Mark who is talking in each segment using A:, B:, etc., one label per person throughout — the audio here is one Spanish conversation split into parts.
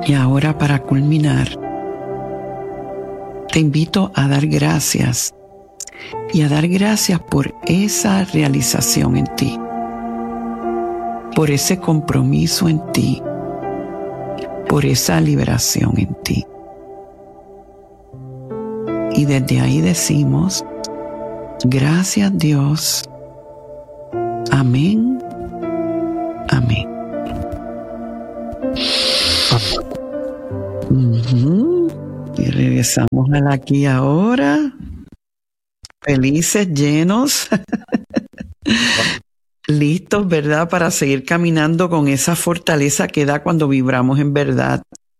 A: Y ahora, para culminar, te invito a dar gracias y a dar gracias por esa realización en ti, por ese compromiso en ti, por esa liberación en ti. Y desde ahí decimos: gracias, Dios. Amén. Amén. Y regresamos al aquí y ahora. Felices, llenos. Listos, ¿verdad? Para seguir caminando con esa fortaleza que da cuando vibramos en verdad.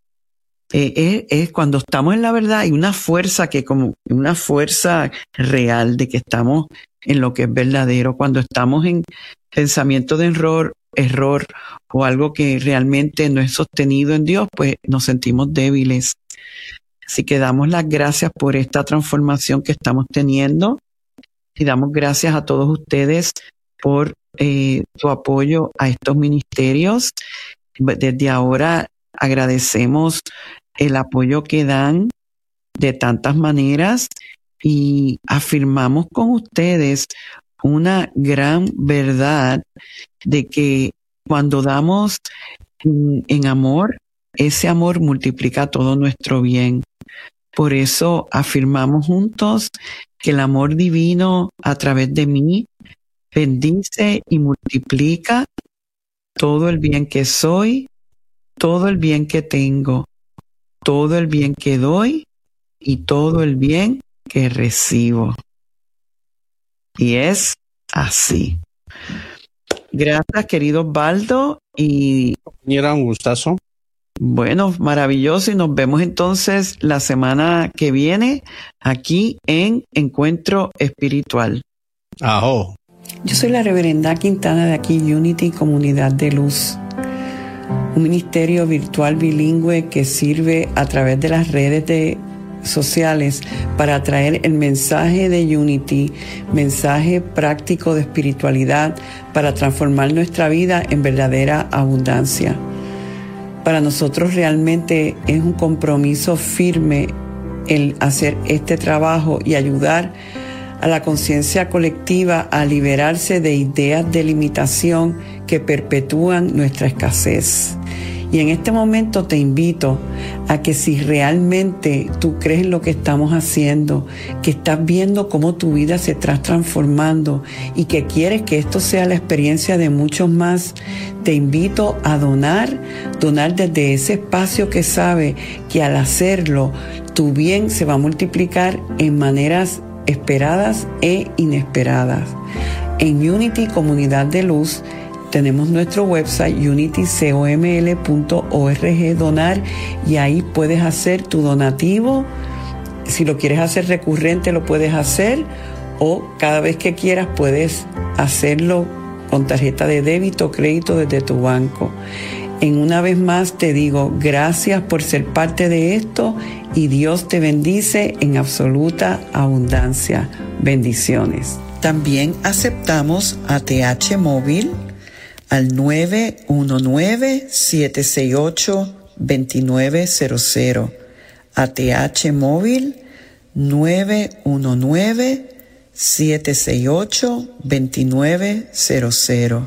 A: Es cuando estamos en la verdad, hay una fuerza como una fuerza real de que estamos en lo que es verdadero. Cuando estamos en pensamiento de error o algo que realmente no es sostenido en Dios, pues nos sentimos débiles. Así que damos las gracias por esta transformación que estamos teniendo y damos gracias a todos ustedes por su apoyo a estos ministerios. Desde ahora agradecemos el apoyo que dan de tantas maneras y afirmamos con ustedes una gran verdad de que cuando damos en amor, ese amor multiplica todo nuestro bien. Por eso afirmamos juntos que el amor divino a través de mí bendice y multiplica todo el bien que soy, todo el bien que tengo, todo el bien que doy y todo el bien que recibo. Y es así. Gracias, querido Osvaldo. Y
B: era un gustazo.
A: Bueno, maravilloso. Y nos vemos entonces la semana que viene aquí en Encuentro Espiritual.
B: Ajo.
A: Yo soy la reverenda Quintana de aquí, Unity Comunidad de Luz, un ministerio virtual bilingüe que sirve a través de las redes sociales para traer el mensaje de Unity, mensaje práctico de espiritualidad para transformar nuestra vida en verdadera abundancia. Para nosotros realmente es un compromiso firme el hacer este trabajo y ayudar a la conciencia colectiva a liberarse de ideas de limitación que perpetúan nuestra escasez. Y en este momento te invito a que si realmente tú crees en lo que estamos haciendo, que estás viendo cómo tu vida se está transformando y que quieres que esto sea la experiencia de muchos más, te invito a donar desde ese espacio que sabe que al hacerlo, tu bien se va a multiplicar en maneras esperadas e inesperadas. En Unity Comunidad de Luz tenemos nuestro website unitycoml.org donar y ahí puedes hacer tu donativo. Si lo quieres hacer recurrente lo puedes hacer o cada vez que quieras puedes hacerlo con tarjeta de débito o crédito desde tu banco. En una vez más te digo gracias por ser parte de esto y Dios te bendice en absoluta abundancia. Bendiciones. También aceptamos ATH móvil al 919-768-2900. ATH móvil 919-768-2900.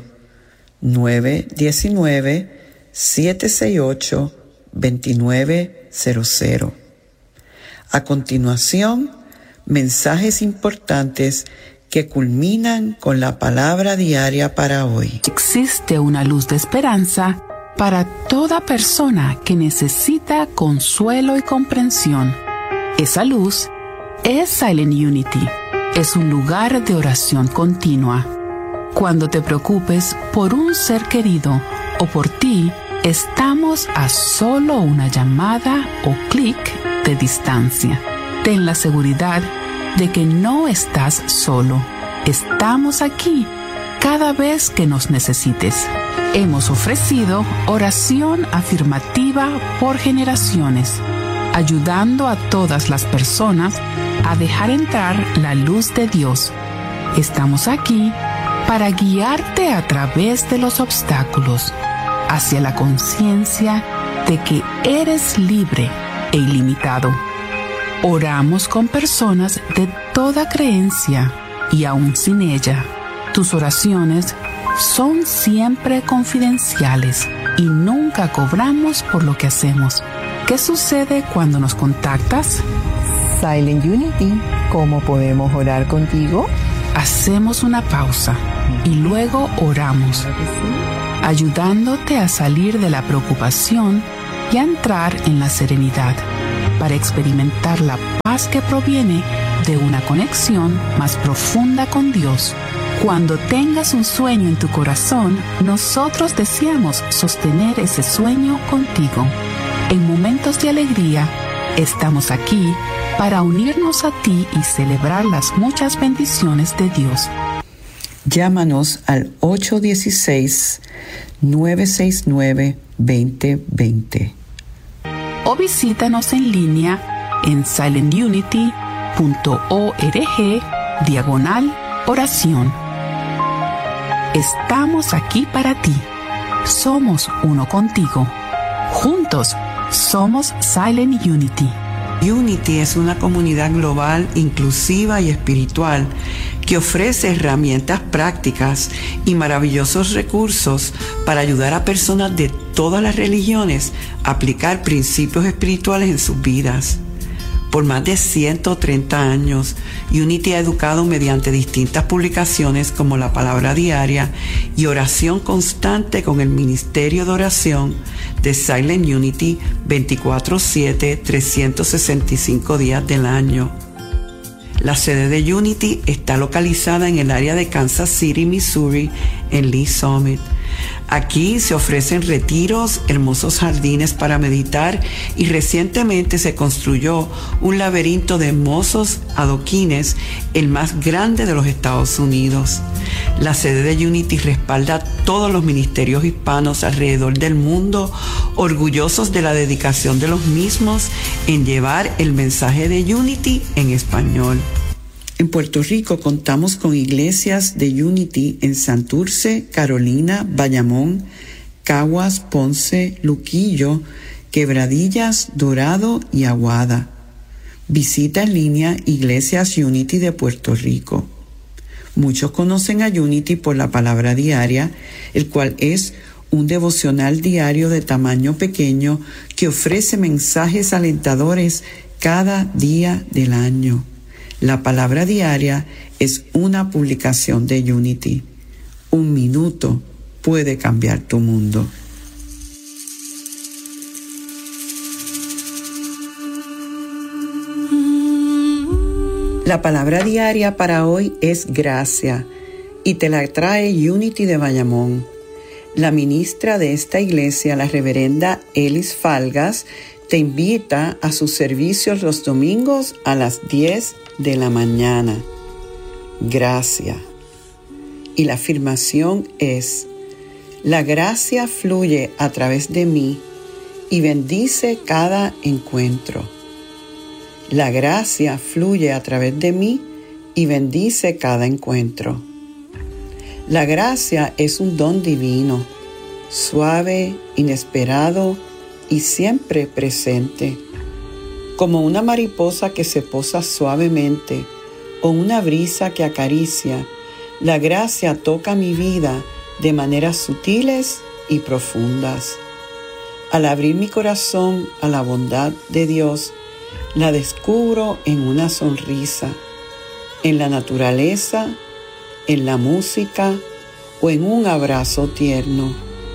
A: 919-768-2900. A continuación, mensajes importantes que culminan con la palabra diaria para hoy.
C: Existe una luz de esperanza para toda persona que necesita consuelo y comprensión. Esa luz es Silent Unity. Es un lugar de oración continua. Cuando te preocupes por un ser querido o por ti, estamos a solo una llamada o clic de distancia. Ten la seguridad de que no estás solo. Estamos aquí cada vez que nos necesites. Hemos ofrecido oración afirmativa por generaciones, ayudando a todas las personas a dejar entrar la luz de Dios. Estamos aquí para guiarte a través de los obstáculos hacia la conciencia de que eres libre e ilimitado. Oramos con personas de toda creencia y aún sin ella. Tus oraciones son siempre confidenciales y nunca cobramos por lo que hacemos. ¿Qué sucede cuando nos contactas?
D: Silent Unity, ¿cómo podemos orar contigo?
C: Hacemos una pausa y luego oramos, ayudándote a salir de la preocupación y a entrar en la serenidad para experimentar la paz que proviene de una conexión más profunda con Dios. Cuando tengas un sueño en tu corazón, nosotros deseamos sostener ese sueño contigo. En momentos de alegría, estamos aquí para unirnos a ti y celebrar las muchas bendiciones de Dios.
A: Llámanos al 816-969-2020.
C: O visítanos en línea en silentunity.org/oración. Estamos aquí para ti. Somos uno contigo. Juntos somos Silent Unity.
A: Unity es una comunidad global, inclusiva y espiritual que ofrece herramientas prácticas y maravillosos recursos para ayudar a personas de todas las religiones a aplicar principios espirituales en sus vidas. Por más de 130 años, Unity ha educado mediante distintas publicaciones como la Palabra Diaria y oración constante con el Ministerio de Oración de Silent Unity 24/7, 365 días del año. La sede de Unity está localizada en el área de Kansas City, Missouri, en Lee Summit. Aquí se ofrecen retiros, hermosos jardines para meditar y recientemente se construyó un laberinto de hermosos adoquines, el más grande de los Estados Unidos. La sede de Unity respalda a todos los ministerios hispanos alrededor del mundo, orgullosos de la dedicación de los mismos en llevar el mensaje de Unity en español. En Puerto Rico contamos con iglesias de Unity en Santurce, Carolina, Bayamón, Caguas, Ponce, Luquillo, Quebradillas, Dorado y Aguada. Visita en línea Iglesias Unity de Puerto Rico. Muchos conocen a Unity por la Palabra Diaria, el cual es un devocional diario de tamaño pequeño que ofrece mensajes alentadores cada día del año. La Palabra Diaria es una publicación de Unity. 1 minuto puede cambiar tu mundo. La palabra diaria para hoy es gracia y te la trae Unity de Bayamón. La ministra de esta iglesia, la reverenda Elis Falgas, te invita a sus servicios los domingos a las 10 de la mañana. Gracia. Y la afirmación es: la gracia fluye a través de mí y bendice cada encuentro. La gracia fluye a través de mí y bendice cada encuentro. La gracia es un don divino, suave, inesperado y siempre presente. Como una mariposa que se posa suavemente o una brisa que acaricia, la gracia toca mi vida de maneras sutiles y profundas. Al abrir mi corazón a la bondad de Dios, la descubro en una sonrisa, en la naturaleza, en la música o en un abrazo tierno.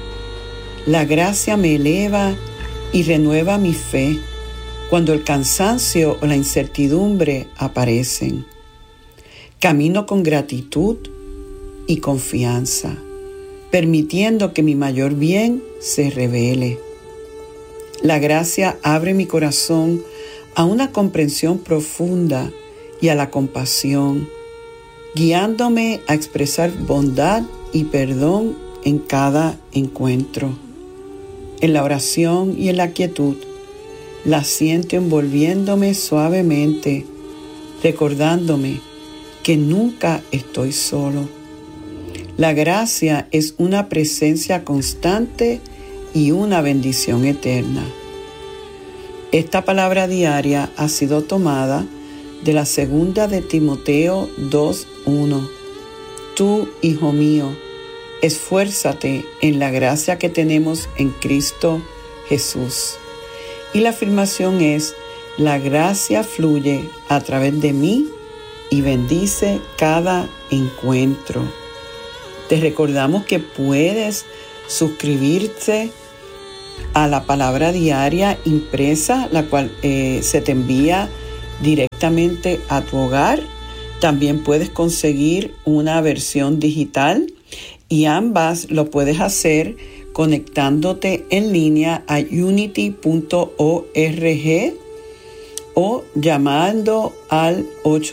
A: La gracia me eleva y renueva mi fe cuando el cansancio o la incertidumbre aparecen. Camino con gratitud y confianza, permitiendo que mi mayor bien se revele. La gracia abre mi corazón a una comprensión profunda y a la compasión, guiándome a expresar bondad y perdón en cada encuentro. En la oración y en la quietud, la siento envolviéndome suavemente, recordándome que nunca estoy solo. La gracia es una presencia constante y una bendición eterna. Esta palabra diaria ha sido tomada de la segunda de Timoteo 2:1. Tú, hijo mío, esfuérzate en la gracia que tenemos en Cristo Jesús. Y la afirmación es: la gracia fluye a través de mí y bendice cada encuentro. Te recordamos que puedes suscribirte a la palabra diaria impresa, la cual se te envía directamente a tu hogar. También puedes conseguir una versión digital y ambas lo puedes hacer conectándote en línea a unity.org o llamando al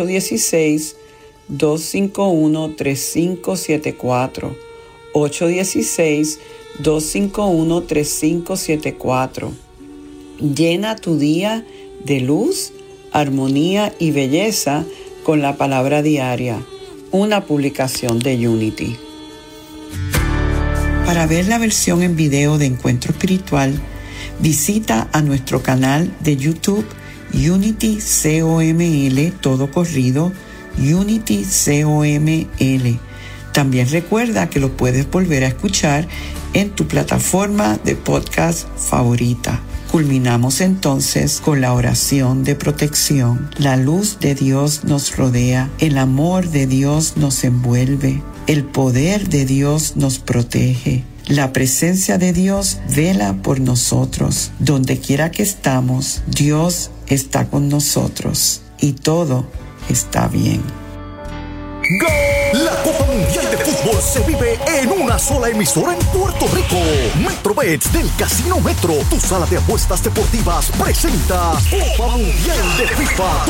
A: 816-251-3574. 816-251-3574. Llena tu día de luz, armonía y belleza con la palabra diaria, una publicación de Unity. Para ver la versión en video de Encuentro Espiritual, visita a nuestro canal de YouTube Unity COML, todo corrido, Unity COML. También recuerda que lo puedes volver a escuchar en tu plataforma de podcast favorita. Culminamos entonces con la oración de protección. La luz de Dios nos rodea, el amor de Dios nos envuelve, el poder de Dios nos protege. La presencia de Dios vela por nosotros. Donde quiera que estamos, Dios está con nosotros y todo está bien.
E: ¡Gol! La Copa Mundial de Fútbol se vive en una sola emisora en Puerto Rico. Metro-Bets del Casino Metro, tu sala de apuestas deportivas, presenta Copa Mundial de FIFA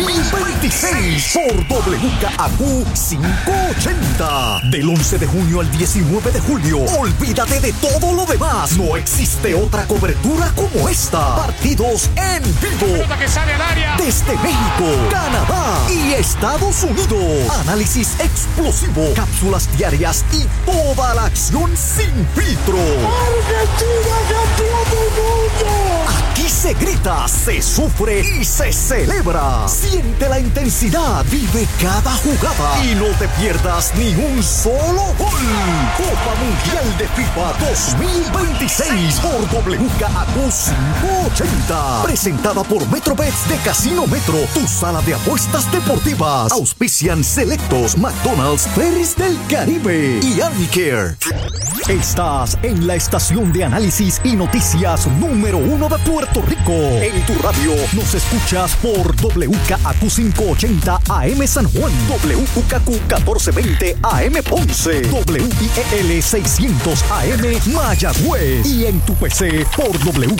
E: 2026 por WKAQ 580. Del 11 de junio al 19 de julio. Olvídate de todo lo demás. No existe otra cobertura como esta. Partidos en vivo. Desde México, Canadá y Estados Unidos. Análisis explosivo, cápsulas diarias y toda la acción sin filtro. ¡Argentina, campeón del mundo! Aquí se grita, se sufre y se celebra. Siente la intensidad, vive cada jugada y no te pierdas ni un solo gol. Copa Mundial de FIFA 2026 por WKAQ 580. Presentada por Metrobets de Casino Metro, tu sala de apuestas deportivas. Auspician Selectos, McDonald's, Ferris del Caribe y Armicare. Estás en la estación de análisis y noticias número 1 de Puerto Rico. En tu radio nos escuchas por WKAQ 580 AM San Juan, WKAQ 1420 AM Ponce, WIEL 600 AM Mayagüez y en tu PC por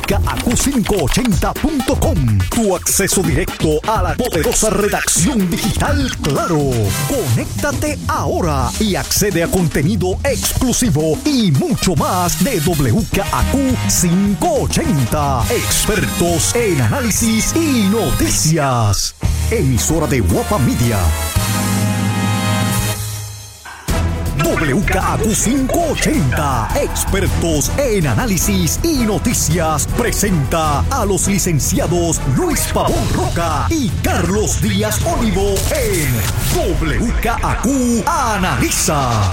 E: WKAQ580.com. Tu acceso directo a la poderosa redacción digital Claro. Conéctate ahora y accede a contenido exclusivo y mucho más de WKAQ 580. Expertos en análisis y noticias. Emisora de Guapa Media. WKAQ 580, expertos en análisis y noticias, presenta a los licenciados Luis Pavón Roca y Carlos Díaz Olivo en WKAQ Analiza.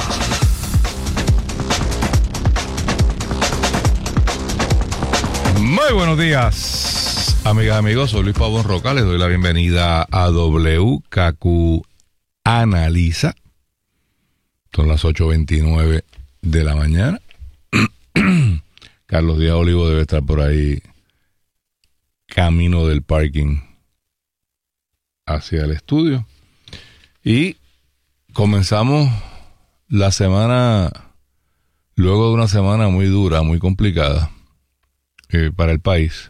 F: Muy buenos días, amigas y amigos. Soy Luis Pavón Roca. Les doy la bienvenida a WKAQ Analiza. Son las 8:29 de la mañana. Carlos Díaz Olivo debe estar por ahí camino del parking hacia el estudio. Y comenzamos la semana, luego de una semana muy dura, muy complicada para el país.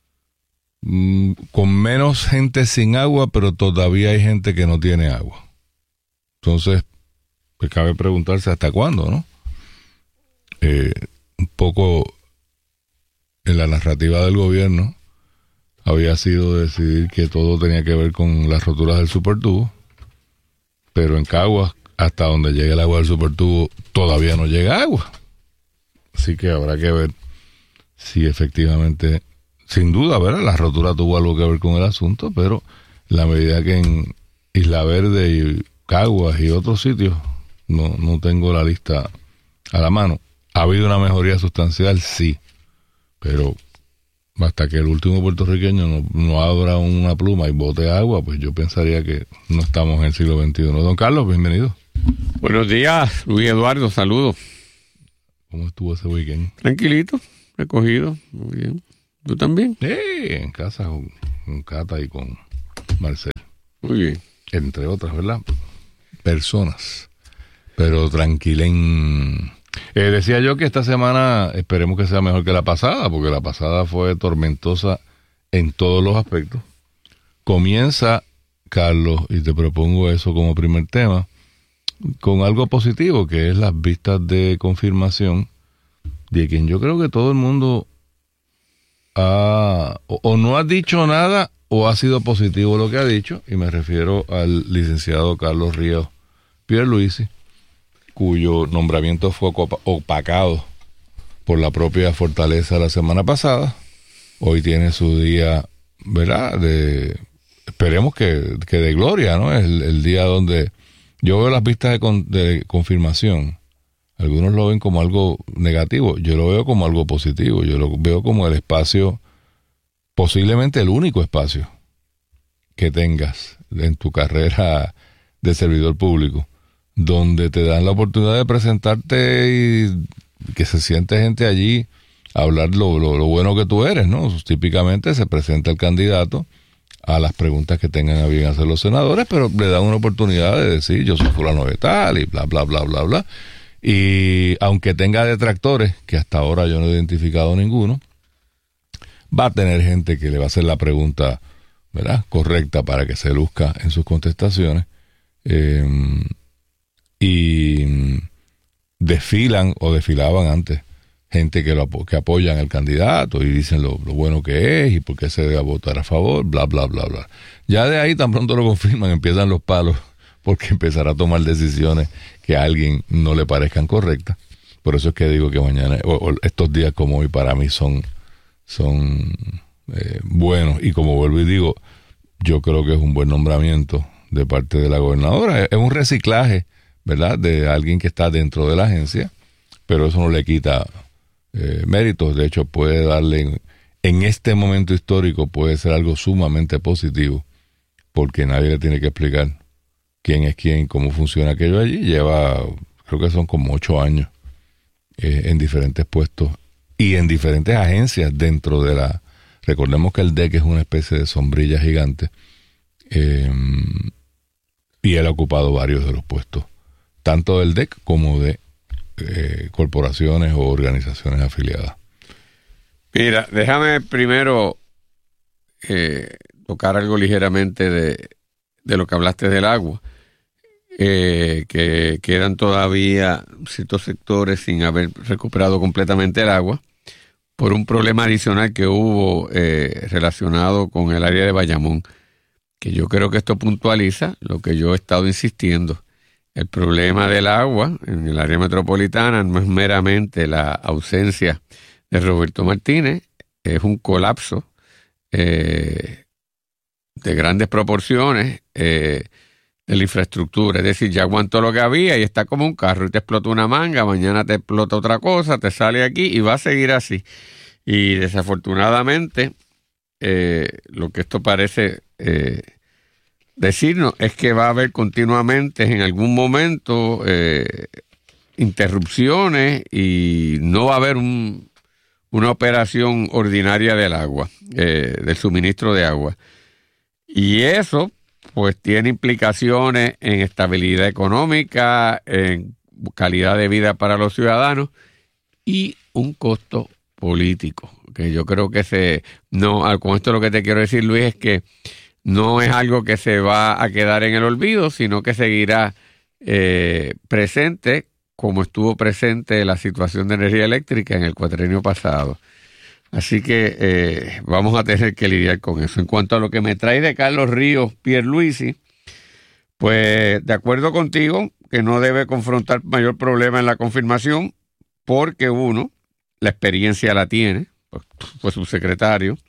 F: Con menos gente sin agua, pero todavía hay gente que no tiene agua. Entonces, pues cabe preguntarse hasta cuándo, ¿no? Un poco en la narrativa del gobierno había sido decidir que todo tenía que ver con las roturas del supertubo, pero en Caguas, hasta donde llegue el agua del supertubo, todavía no llega agua. Así que habrá que ver si efectivamente, sin duda, ¿verdad? La rotura tuvo algo que ver con el asunto, pero la medida que en Isla Verde y Caguas y otros sitios, no tengo la lista a la mano. ¿Ha habido una mejoría sustancial? Sí, pero hasta que el último puertorriqueño no abra una pluma y bote agua, pues yo pensaría que no estamos en el siglo XXI. Don Carlos, bienvenido.
G: Buenos días, Luis Eduardo, saludos.
F: ¿Cómo estuvo ese weekend?
G: Tranquilito, recogido, muy bien. ¿Tú también?
F: En casa con Cata y con Marcel.
G: Muy bien.
F: Entre otras, ¿verdad? Personas. Pero tranquilen. Decía yo que esta semana esperemos que sea mejor que la pasada, porque la pasada fue tormentosa en todos los aspectos. Comienza, Carlos, y te propongo eso como primer tema, con algo positivo, que es las vistas de confirmación, de quien yo creo que todo el mundo o no ha dicho nada o ha sido positivo lo que ha dicho, y me refiero al licenciado Carlos Ríos Pierluisi, cuyo nombramiento fue opacado por la propia Fortaleza la semana pasada. Hoy tiene su día, ¿verdad? Esperemos que de gloria, ¿no? Es el día donde yo veo las vistas de confirmación. Algunos lo ven como algo negativo, yo lo veo como algo positivo, yo lo veo como el espacio, posiblemente el único espacio que tengas en tu carrera de servidor público, donde te dan la oportunidad de presentarte y que se siente gente allí a hablar lo bueno que tú eres, ¿no? Típicamente se presenta el candidato a las preguntas que tengan a bien hacer los senadores, pero le dan una oportunidad de decir yo soy fulano de tal y bla, bla, bla, bla, bla. Y aunque tenga detractores, que hasta ahora yo no he identificado ninguno, va a tener gente que le va a hacer la pregunta, ¿verdad?, correcta para que se luzca en sus contestaciones. Y desfilan o desfilaban antes gente que apoyan al candidato y dicen lo bueno que es y por qué se debe votar a favor, bla, bla, bla, bla. Ya de ahí, tan pronto lo confirman, empiezan los palos, porque empezará a tomar decisiones que a alguien no le parezcan correctas. Por eso es que digo que mañana, o estos días como hoy, para mí son buenos. Y como vuelvo y digo, yo creo que es un buen nombramiento de parte de la gobernadora. Es un reciclaje, ¿verdad?, de alguien que está dentro de la agencia, pero eso no le quita méritos. De hecho, puede darle, en este momento histórico, puede ser algo sumamente positivo, porque nadie le tiene que explicar quién es quién, cómo funciona aquello allí. Lleva, creo que son como 8 años en diferentes puestos y en diferentes agencias dentro de la... Recordemos que el DEC es una especie de sombrilla gigante, y él ha ocupado varios de los puestos, tanto del DEC como de corporaciones o organizaciones afiliadas.
G: Mira, déjame primero tocar algo ligeramente de lo que hablaste del agua, que quedan todavía ciertos sectores sin haber recuperado completamente el agua por un problema adicional que hubo relacionado con el área de Bayamón, que yo creo que esto puntualiza lo que yo he estado insistiendo. El problema del agua en el área metropolitana no es meramente la ausencia de Roberto Martínez, es un colapso de grandes proporciones de la infraestructura. Es decir, ya aguantó lo que había y está como un carro y te explota una manga, mañana te explota otra cosa, te sale aquí y va a seguir así. Y desafortunadamente lo que esto parece decirnos es que va a haber continuamente en algún momento interrupciones y no va a haber una operación ordinaria del agua, del suministro de agua. Y eso pues tiene implicaciones en estabilidad económica, en calidad de vida para los ciudadanos y un costo político, que yo creo que con esto lo que te quiero decir, Luis, es que no es algo que se va a quedar en el olvido, sino que seguirá presente como estuvo presente la situación de energía eléctrica en el cuatrienio pasado. Así que vamos a tener que lidiar con eso. En cuanto a lo que me trae de Carlos Ríos Pierluisi, pues de acuerdo contigo que no debe confrontar mayor problema en la confirmación, porque uno, la experiencia la tiene, fue subsecretario.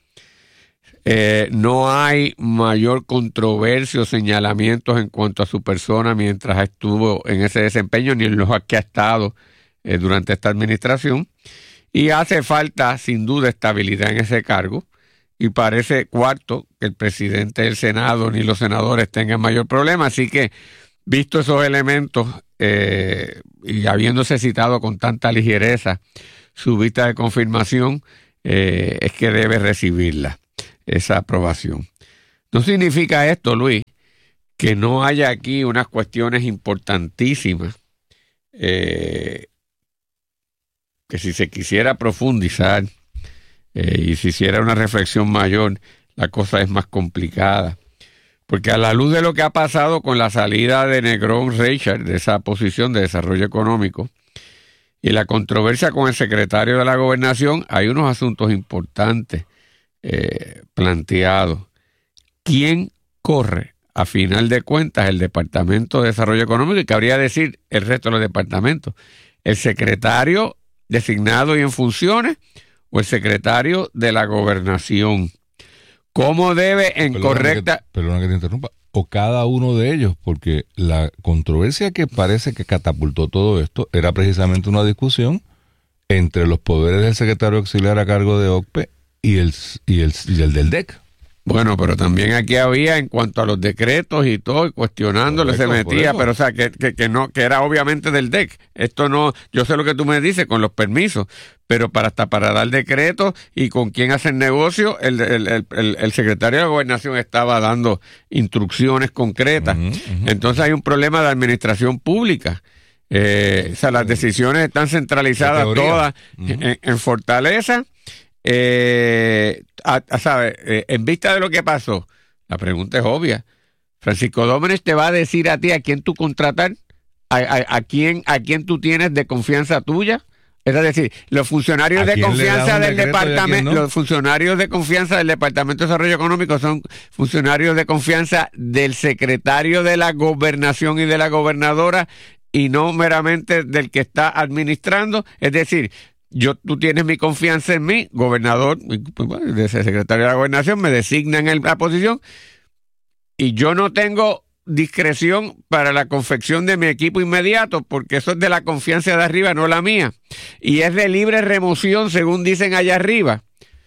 G: No hay mayor controversia o señalamientos en cuanto a su persona mientras estuvo en ese desempeño, ni en los que ha estado durante esta administración. Y hace falta, sin duda, estabilidad en ese cargo. Y parece, cuarto, que el presidente del Senado ni los senadores tengan mayor problema. Así que, visto esos elementos y habiéndose citado con tanta ligereza su vista de confirmación, es que debe recibirla, esa aprobación. No significa esto, Luis, que no haya aquí unas cuestiones importantísimas que si se quisiera profundizar y se hiciera una reflexión mayor, la cosa es más complicada. Porque a la luz de lo que ha pasado con la salida de Negrón Reichard de esa posición de desarrollo económico y la controversia con el secretario de la Gobernación, hay unos asuntos importantes planteados. ¿Quién corre a final de cuentas el Departamento de Desarrollo Económico? Y cabría decir el resto de los departamentos. ¿El secretario designado y en funciones o el secretario de la Gobernación? ¿Cómo debe en correcta...
F: Perdona que te interrumpa. O cada uno de ellos, porque la controversia que parece que catapultó todo esto era precisamente una discusión entre los poderes del secretario auxiliar a cargo de OCPE y el del DEC.
G: Bueno, pero también aquí había en cuanto a los decretos y todo, y cuestionándole se metía, pero o sea, que era obviamente del DEC. Esto no, yo sé lo que tú me dices con los permisos, pero para dar decretos y con quién hacer negocio, el secretario de la Gobernación estaba dando instrucciones concretas. Entonces hay un problema de administración pública. O sea, las decisiones están centralizadas todas en Fortaleza. En vista de lo que pasó, la pregunta es obvia. Francisco Dómenes te va a decir a ti a quién tú contratar, a quién tú tienes de confianza tuya. Es decir, los funcionarios de confianza del departamento, los funcionarios de confianza del Departamento de Desarrollo Económico son funcionarios de confianza del secretario de la Gobernación y de la gobernadora, y no meramente del que está administrando. Es decir, tú tienes mi confianza en mí, gobernador, de ese secretario de la Gobernación, me designan en la posición y yo no tengo discreción para la confección de mi equipo inmediato, porque eso es de la confianza de arriba, no la mía, y es de libre remoción, según dicen allá arriba.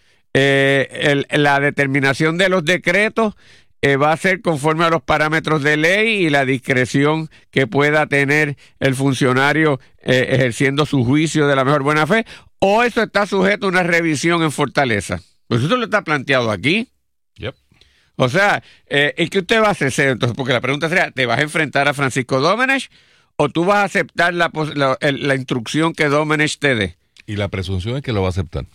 G: La determinación de los decretos va a ser conforme a los parámetros de ley y la discreción que pueda tener el funcionario ejerciendo su juicio de la mejor buena fe, o eso está sujeto a una revisión en Fortaleza. Pues eso lo está planteado aquí.
F: Yep. O
G: sea, ¿y qué usted va a hacer? Entonces, porque la pregunta sería, ¿te vas a enfrentar a Francisco Dómenes o tú vas a aceptar la instrucción que Dómenes te dé?
F: Y la presunción es que lo va a aceptar.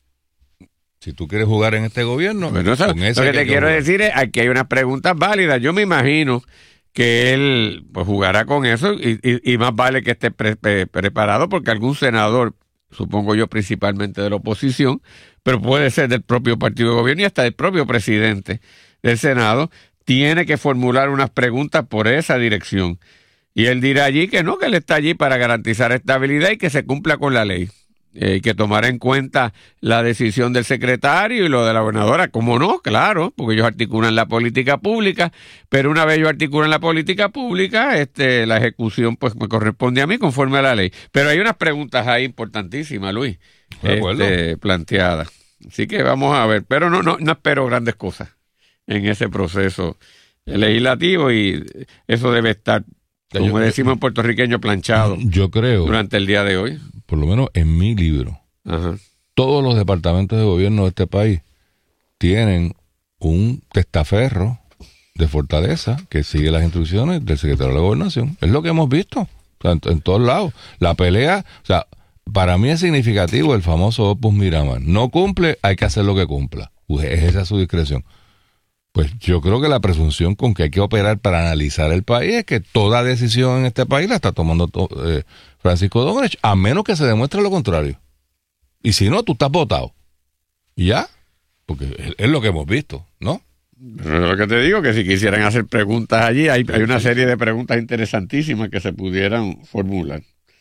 F: Si tú quieres jugar en este gobierno...
G: Bueno, lo que te quiero decir es que hay unas preguntas válidas. Yo me imagino que él pues jugará con eso y más vale que esté preparado, porque algún senador, supongo yo principalmente de la oposición, pero puede ser del propio partido de gobierno y hasta del propio presidente del Senado, tiene que formular unas preguntas por esa dirección. Y él dirá allí que no, que él está allí para garantizar estabilidad y que se cumpla con la ley. Que tomar en cuenta la decisión del secretario y lo de la gobernadora, ¿cómo no? Claro, porque ellos articulan la política pública, pero una vez ellos articulan la política pública, la ejecución pues me corresponde a mí conforme a la ley. Pero hay unas preguntas ahí importantísimas, Luis, planteadas. Así que vamos a ver, pero no espero grandes cosas en ese proceso legislativo, y eso debe estar, como decimos en puertorriqueño, planchado.
F: Yo creo,
G: durante el día de hoy.
F: Por lo menos en mi libro, todos los departamentos de gobierno de este país tienen un testaferro de Fortaleza que sigue las instrucciones del secretario de la Gobernación. Es lo que hemos visto, o sea, en todos lados. La pelea, o sea, para mí es significativo el famoso opus Miramar. No cumple, hay que hacer lo que cumpla. Esa es su discreción. Pues yo creo que la presunción con que hay que operar para analizar el país es que toda decisión en este país la está tomando Francisco Dómenes, a menos que se demuestre lo contrario. Y si no, tú estás votado. Y ya, porque es lo que hemos visto, ¿no?
G: Pero lo que te digo, que si quisieran hacer preguntas allí, hay una serie de preguntas interesantísimas que se pudieran formular.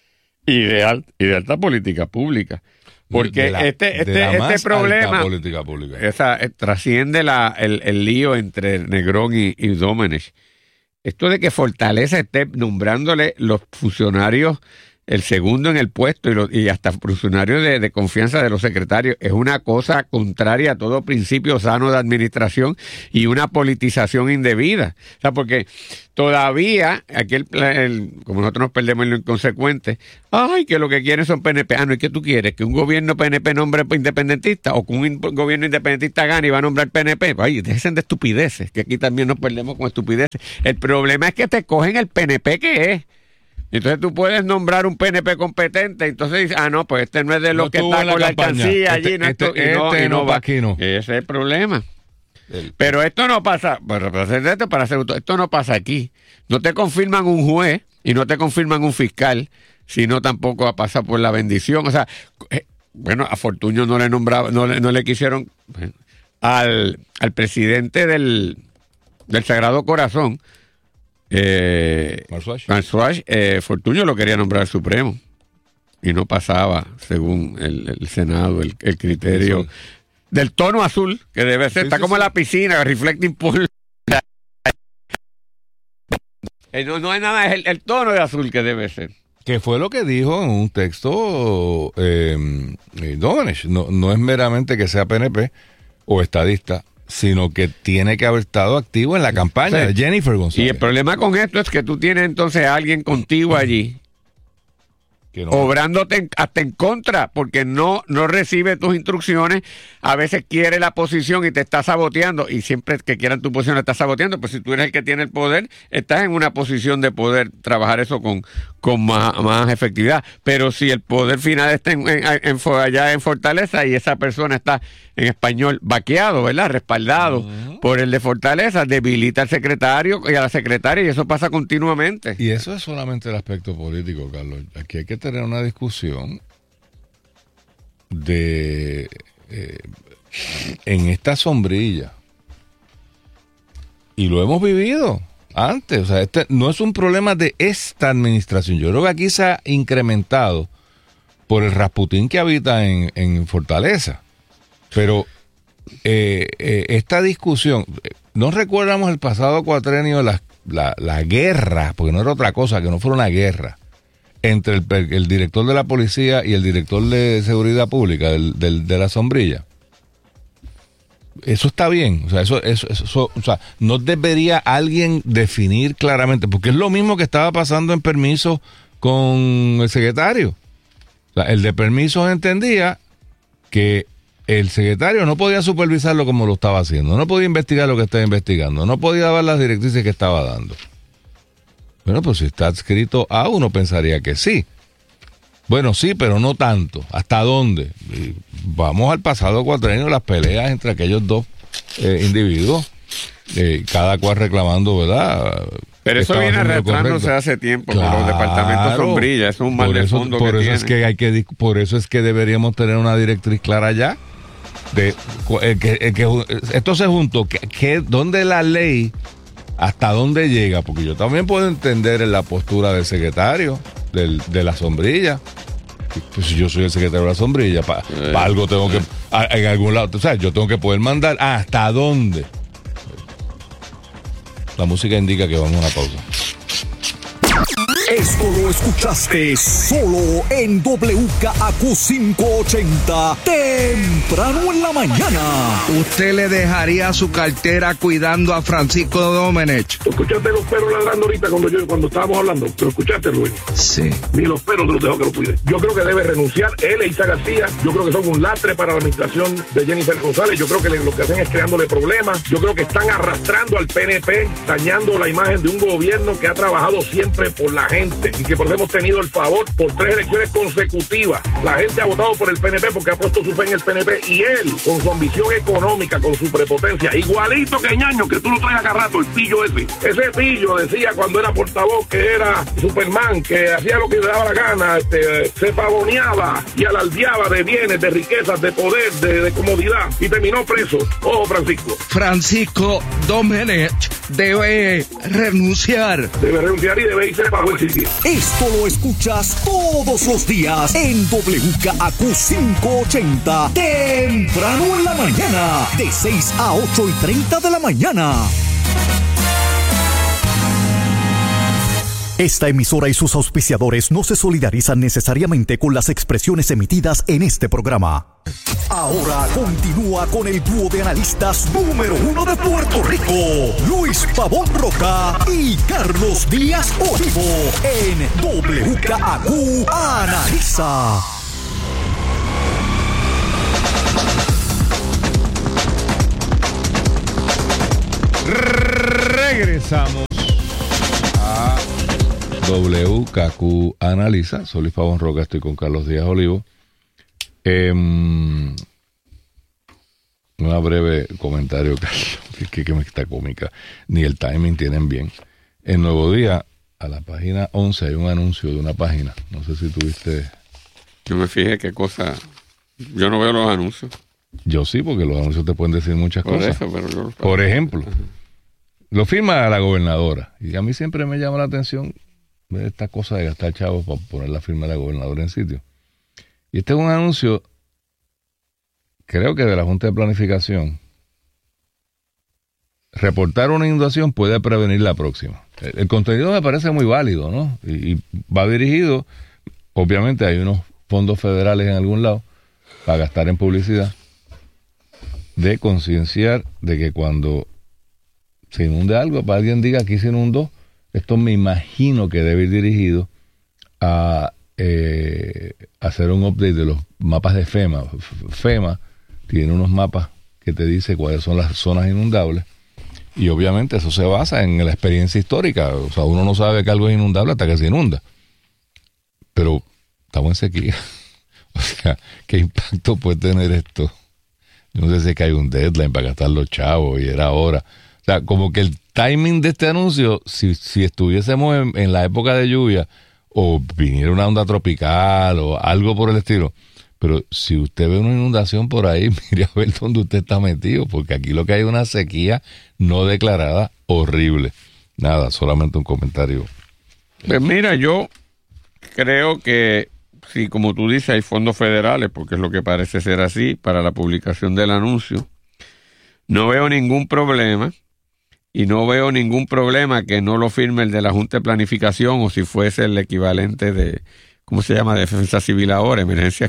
G: y de alta política pública. Porque este problema
F: política pública.
G: Trasciende el lío entre Negrón y Domenech. Esto de que Fortaleza esté nombrándole los funcionarios, el segundo en el puesto y hasta funcionarios de confianza de los secretarios, es una cosa contraria a todo principio sano de administración y una politización indebida. O sea, porque todavía, aquí como nosotros nos perdemos en lo inconsecuente, que lo que quieren son PNP. ¿Y qué tú quieres? ¿Que un gobierno PNP nombre independentista o que un gobierno independentista gane y va a nombrar PNP? Dejen de estupideces, que aquí también nos perdemos con estupideces. El problema es que te cogen el PNP que es. Entonces tú puedes nombrar un PNP competente, entonces dices, no, pues este no es de lo que está con la alcancía allí, no va. Ese es el problema. Pero esto no pasa, esto no pasa aquí. No te confirman un juez y no te confirman un fiscal, sino tampoco pasa por la bendición. O sea, a Fortuño no le nombraba, no le quisieron al presidente del Sagrado Corazón. Marsuach, Fortuño lo quería nombrar Supremo y no pasaba, según el Senado, el criterio del tono azul que debe ser. Está como en la piscina, reflecting pool. No es nada, es el tono de azul que debe ser.
F: Que fue lo que dijo en un texto Domenech. No es meramente que sea PNP o estadista, sino que tiene que haber estado activo en la campaña de Jennifer González.
G: Y el problema con esto es que tú tienes entonces a alguien contigo allí, obrándote hasta en contra, porque no recibe tus instrucciones, a veces quiere la posición y te está saboteando, y siempre que quieran tu posición la está saboteando. Pues si tú eres el que tiene el poder, estás en una posición de poder trabajar eso con más efectividad. Pero si el poder final está allá en Fortaleza y esa persona está, en español, vaqueado, ¿verdad? Respaldado por el de Fortaleza, debilita al secretario y a la secretaria, y eso pasa continuamente.
F: Y eso es solamente el aspecto político, Carlos. Aquí hay que tener una discusión de en esta sombrilla, y lo hemos vivido antes. O sea, este no es un problema de esta administración. Yo creo que aquí se ha incrementado por el Rasputín que habita en Fortaleza. Pero esta discusión, no recordamos el pasado cuatrenio, la guerra, porque no era otra cosa que no fuera una guerra, entre el director de la policía y el director de seguridad pública de la sombrilla. Eso está bien. O sea, eso, o sea, no debería alguien definir claramente, porque es lo mismo que estaba pasando en permisos con el secretario. O sea, el de permisos entendía que el secretario no podía supervisarlo como lo estaba haciendo, no podía investigar lo que estaba investigando, no podía dar las directrices que estaba dando. Bueno, pues si está adscrito a uno, pensaría que sí. Bueno, sí, pero no tanto. ¿Hasta dónde? Y vamos al pasado cuatrenio, las peleas entre aquellos dos individuos, cada cual reclamando, ¿verdad?
G: Pero eso viene arrastrándose hace tiempo, claro, con los departamentos sombrilla. Es un mal de fondo que tiene. Por eso es que deberíamos tener una directriz clara ya. Esto se juntó, ¿dónde la ley, hasta dónde llega? Porque yo también puedo entender en la postura del secretario de la sombrilla. Pues si yo soy el secretario de la sombrilla, para algo tengo que, en algún lado, o sea, yo tengo que poder mandar hasta dónde. La música indica que vamos a una pausa.
E: Esto lo escuchaste solo en WKAQ 580, temprano en la mañana.
H: ¿Usted le dejaría su cartera cuidando a Francisco Domenech?
I: ¿Escuchaste los perros ladrando ahorita cuando estábamos hablando? ¿Lo escuchaste, Luis?
H: Sí.
I: Ni los perros te los dejó que lo cuide. Yo creo que debe renunciar él e Isa García. Yo creo que son un lastre para la administración de Jennifer González. Yo creo que lo que hacen es creándole problemas. Yo creo que están arrastrando al PNP, dañando la imagen de un gobierno que ha trabajado siempre por la gente y que por eso hemos tenido el favor por 3 elecciones consecutivas. La gente ha votado por el PNP porque ha puesto su fe en el PNP, y él, con su ambición económica, con su prepotencia, igualito que Ñaño, que tú lo traes acá rato, el pillo ese pillo decía cuando era portavoz que era Superman, que hacía lo que le daba la gana, se pavoneaba y alardeaba de bienes, de riquezas, de poder, de comodidad, y terminó preso. Ojo, Francisco
H: Domenech debe renunciar.
I: Debe renunciar y debe irse bajo el City.
E: Esto lo escuchas todos los días en WKAQ 580, temprano en la mañana, de 6 a 8:30 de la mañana. Esta emisora y sus auspiciadores no se solidarizan necesariamente con las expresiones emitidas en este programa. Ahora continúa con el dúo de analistas número 1 de Puerto Rico, Luis Pavón Roca y Carlos Díaz Olivo, en WKAQ Analiza.
F: Regresamos a WKAQ Analiza. Soy Luis Pavón Roca, estoy con Carlos Díaz Olivo. Un breve comentario, Carlos, que me está cómica. Ni el timing tienen bien. En Nuevo Día, a la página 11, hay un anuncio de una página. No sé si tuviste.
G: Yo me fijé qué cosa. Yo no veo los anuncios.
F: Yo sí, porque los anuncios te pueden decir muchas
G: Por
F: cosas.
G: eso, pero yo los...
F: Por ejemplo, lo firma la gobernadora. Y a mí siempre me llama la atención ver esta cosa de gastar chavos para poner la firma de la gobernadora en sitio. Y este es un anuncio, creo que de la Junta de Planificación. Reportar una inundación puede prevenir la próxima. El contenido me parece muy válido, ¿no? Y va dirigido, obviamente hay unos fondos federales en algún lado para gastar en publicidad, de concienciar de que cuando se inunde algo, para alguien diga aquí se inundó, esto me imagino que debe ir dirigido a hacer un update de los mapas de FEMA. FEMA tiene unos mapas que te dice cuáles son las zonas inundables y obviamente eso se basa en la experiencia histórica. O sea, uno no sabe que algo es inundable hasta que se inunda. Pero estamos en sequía. O sea, ¿qué impacto puede tener esto? Yo no sé si es que hay un deadline para gastar los chavos y era ahora. O sea, como que el timing de este anuncio, si estuviésemos en la época de lluvia o viniera una onda tropical o algo por el estilo, pero si usted ve una inundación por ahí, mire a ver dónde usted está metido, porque aquí lo que hay es una sequía no declarada horrible. Nada, solamente un comentario.
G: Pues mira, yo creo que sí, como tú dices, hay fondos federales, porque es lo que parece ser así, para la publicación del anuncio. No veo ningún problema. Y no veo ningún problema que no lo firme el de la Junta de Planificación o si fuese el equivalente de, ¿cómo se llama? Defensa Civil ahora, emergencias,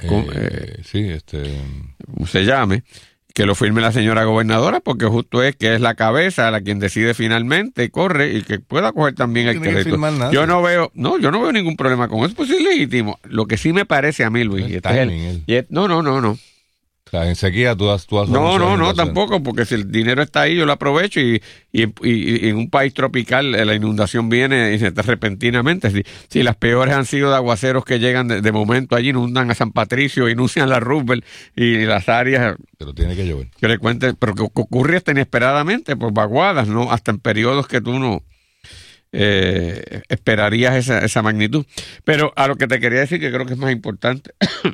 G: ¿cómo se llame? Que lo firme la señora gobernadora, porque justo es que es la cabeza la quien decide finalmente, corre y que pueda coger también el crédito. Yo no veo ningún problema con eso, pues es legítimo. Lo que sí me parece a mí, Luis, no.
F: O sea, en sequía tú has
G: No, tampoco, porque si el dinero está ahí, yo lo aprovecho y en un país tropical la inundación viene repentinamente. Si las peores han sido de aguaceros que llegan de momento allí, inundan a San Patricio, inundan la Roosevelt y las áreas.
F: Pero tiene que llover.
G: Que le cuente, pero que ocurre hasta inesperadamente, por vaguadas, ¿no? Hasta en periodos que tú no esperarías esa magnitud. Pero a lo que te quería decir, que creo que es más importante.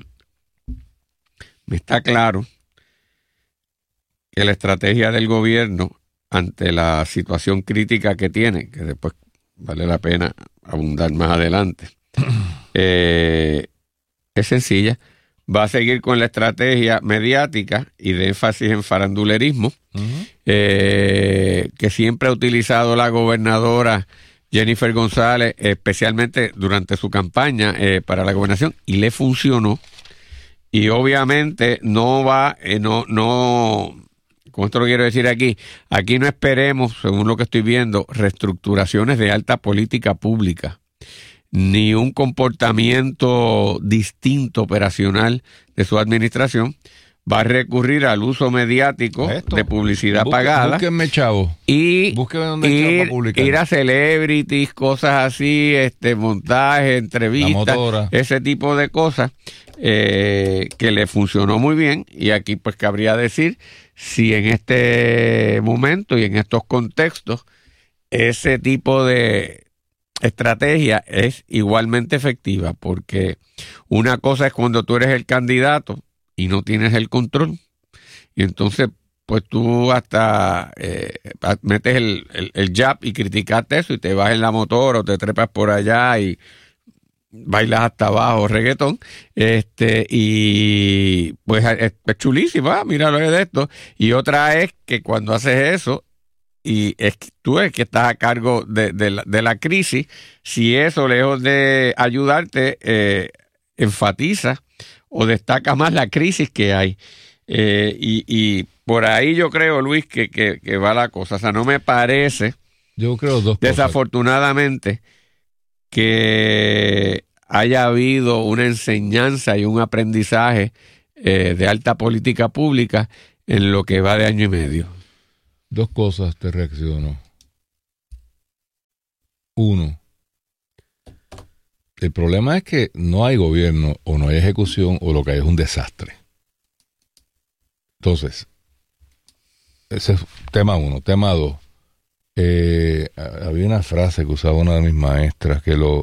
G: Me está claro que la estrategia del gobierno ante la situación crítica que tiene, que después vale la pena abundar más adelante, es sencilla. Va a seguir con la estrategia mediática y de énfasis en farandulerismo, que siempre ha utilizado la gobernadora Jennifer González, especialmente durante su campaña para la gobernación, y le funcionó. Y obviamente no va, ¿cómo esto lo quiero decir aquí? Aquí no esperemos, según lo que estoy viendo, reestructuraciones de alta política pública, ni un comportamiento distinto operacional de su administración. Va a recurrir al uso mediático de publicidad pagada.
F: Búsquenme, chavo. Búsquenme donde chavo publicar.
G: Ir a celebrities, cosas así, montajes, entrevistas, ese tipo de cosas, que le funcionó muy bien. Y aquí pues cabría decir si en este momento y en estos contextos ese tipo de estrategia es igualmente efectiva, porque una cosa es cuando tú eres el candidato y no tienes el control, y entonces pues tú hasta metes el jab y criticaste eso y te vas en la motora o te trepas por allá y bailas hasta abajo reggaetón, y pues es chulísima, míralo de esto. Y otra es que cuando haces eso y tú eres que estás a cargo de la crisis, si eso lejos de ayudarte enfatiza o destaca más la crisis que hay, y por ahí yo creo, Luis, que va la cosa. O sea, no me parece,
F: yo creo dos cosas.
G: Desafortunadamente, que haya habido una enseñanza y un aprendizaje de alta política pública en lo que va de año y medio.
F: Dos cosas te reacciono. Uno, el problema es que no hay gobierno o no hay ejecución o lo que hay es un desastre. Entonces, ese es tema uno. Tema dos, había una frase que usaba una de mis maestras, que lo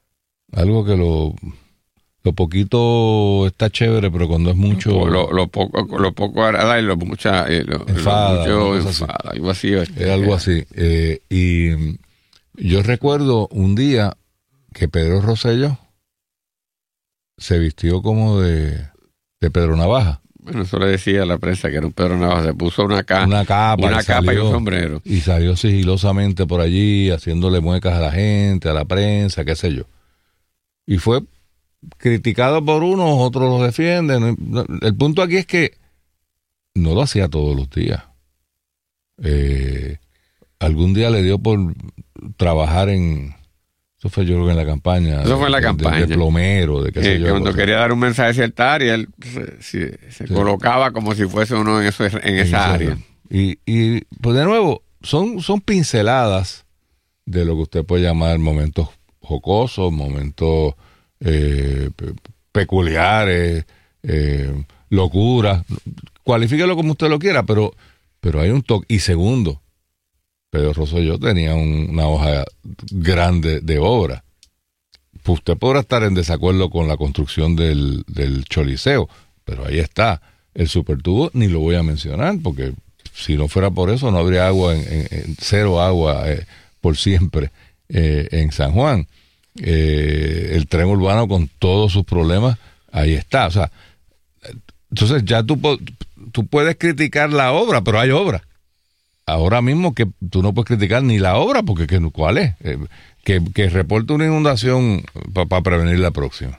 F: poquito está chévere, pero cuando es mucho...
G: Lo poco hará y lo mucho enfada, algo así.
F: Era algo así. Y yo recuerdo un día que Pedro Rosselló se vistió como de Pedro Navaja.
G: Bueno, eso le decía a la prensa que era un Pedro Navaja. Se puso una capa y un sombrero.
F: Y salió sigilosamente por allí, haciéndole muecas a la gente, a la prensa, qué sé yo. Y fue criticado por unos, otros lo defienden. El punto aquí es que no lo hacía todos los días. Algún día le dio por trabajar eso fue yo creo que en la campaña.
G: Eso fue en la campaña.
F: De plomero, de qué sé yo.
G: Cuando quería dar un mensaje sectario, y él se colocaba como si fuese uno en esa área.
F: Y pues de nuevo, son pinceladas de lo que usted puede llamar momentos jocosos, momentos peculiares, locuras, cualifíquelo como usted lo quiera, pero hay un toque. Y segundo, Pedro Rosselló tenía una hoja grande de obra. Pues usted podrá estar en desacuerdo con la construcción del Choliseo, pero ahí está. El Supertubo ni lo voy a mencionar, porque si no fuera por eso no habría agua, cero agua por siempre en San Juan. El tren urbano con todos sus problemas, ahí está. O sea, entonces ya tú puedes criticar la obra, pero hay obra. Ahora mismo que tú no puedes criticar ni la obra, porque ¿cuál es? Que reporte una inundación para prevenir la próxima.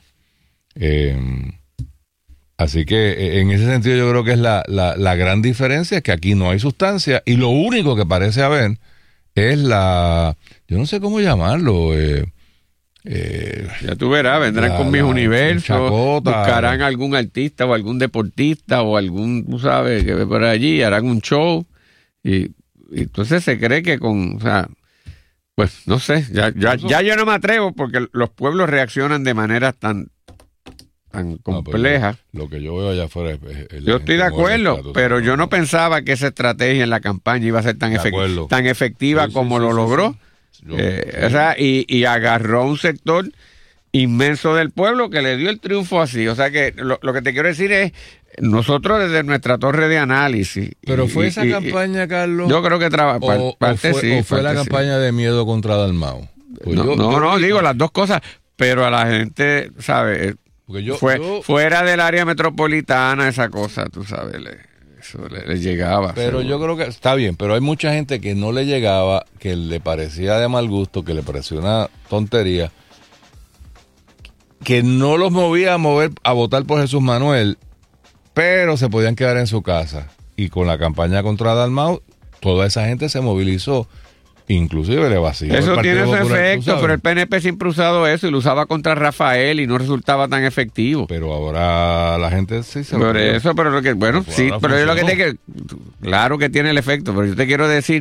F: Así que en ese sentido yo creo que es la gran diferencia, es que aquí no hay sustancia y lo único que parece haber es yo no sé cómo llamarlo,
G: ya tú verás, vendrán con mis universos, buscarán algún artista o algún deportista o algún, tú sabes, que ve por allí, harán un show y entonces se cree que pues no sé, ya yo no me atrevo porque los pueblos reaccionan de maneras tan complejas.
F: Lo que yo veo allá afuera
G: yo estoy de acuerdo, pero yo no pensaba que esa estrategia en la campaña iba a ser tan efectiva como lo logró. Y agarró un sector inmenso del pueblo que le dio el triunfo así. O sea que lo que te quiero decir es, nosotros desde nuestra torre de análisis.
F: Pero fue esa campaña, Carlos.
G: Yo creo que
F: fue la campaña de miedo contra Dalmau.
G: Pues digo las dos cosas, pero a la gente, ¿sabes? Fuera del área metropolitana, esa cosa, tú sabes, eso le llegaba.
F: Pero seguro. Yo creo que está bien, pero hay mucha gente que no le llegaba, que le parecía de mal gusto, que le parecía una tontería, que no los movía a votar por Jesús Manuel, pero se podían quedar en su casa. Y con la campaña contra Dalmau, toda esa gente se movilizó, inclusive le vació.
G: Eso tiene su efecto, pero el PNP siempre ha usado eso y lo usaba contra Rafael y no resultaba tan efectivo.
F: Pero ahora la gente sí se
G: por eso, pero lo que, bueno, sí, pero yo lo que te claro que tiene el efecto, pero yo te quiero decir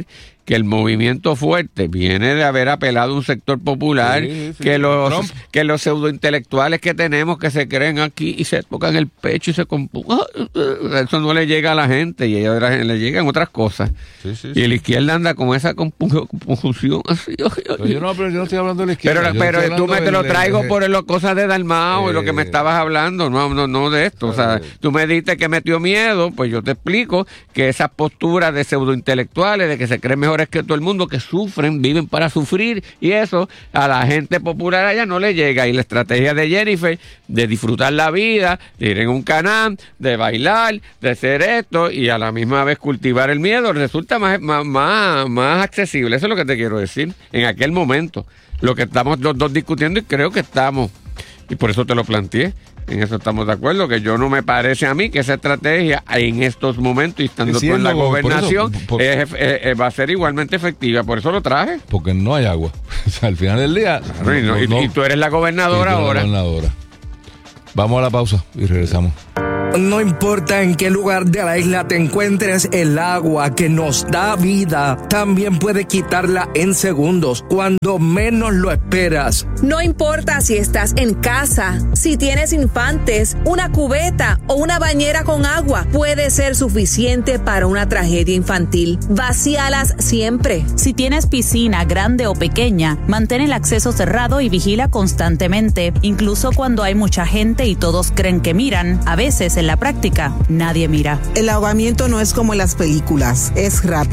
G: que el movimiento fuerte viene de haber apelado a un sector popular, que los pseudointelectuales que tenemos que se creen aquí y se tocan el pecho y se eso no le llega a la gente, y a la gente le llegan otras cosas. Y la izquierda anda con esa confusión así.
F: Pero yo no estoy hablando de la izquierda.
G: Pero tú me te lo traigo por las cosas de Dalmau y lo que me estabas hablando, no de esto. O sea, tú me dijiste que metió miedo, pues yo te explico que esas posturas de pseudointelectuales, de que se creen mejores que todo el mundo, que sufren, viven para sufrir, y eso a la gente popular allá no le llega. Y la estrategia de Jennifer de disfrutar la vida, de ir en un canal, de bailar, de hacer esto y a la misma vez cultivar el miedo, resulta más accesible. Eso es lo que te quiero decir. En aquel momento, lo que estamos los dos discutiendo, y creo que estamos, y por eso te lo planteé, en eso estamos de acuerdo, que yo no me parece a mí que esa estrategia en estos momentos, y estando tú en la gobernación, va a ser igualmente efectiva. Por eso lo traje.
F: Porque no hay agua. O sea, al final del día...
G: Y tú eres la gobernadora ahora.
F: Vamos a la pausa y regresamos.
J: No importa en qué lugar de la isla te encuentres, el agua que nos da vida también puede quitarla en segundos, cuando menos lo esperas.
K: No importa si estás en casa, si tienes infantes, una cubeta o una bañera con agua, puede ser suficiente para una tragedia infantil. Vacíalas siempre.
L: Si tienes piscina grande o pequeña, mantén el acceso cerrado y vigila constantemente, incluso cuando hay mucha gente y todos creen que miran. A veces en la práctica nadie mira.
M: El ahogamiento no es como en las películas, es rápido.